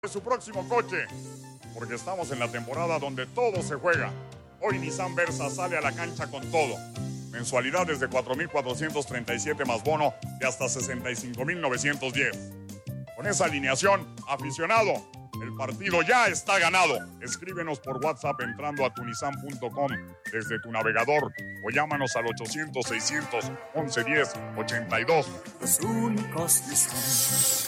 de su próximo coche, porque estamos en la temporada donde todo se juega. Hoy Nissan Versa sale a la cancha con todo. Mensualidades de 4,437 más bono de hasta 65,910. Con esa alineación, aficionado, el partido ya está ganado. Escríbenos por WhatsApp entrando a tunissan.com desde tu navegador o llámanos al 800-600-1110-82. Los únicos Nissan.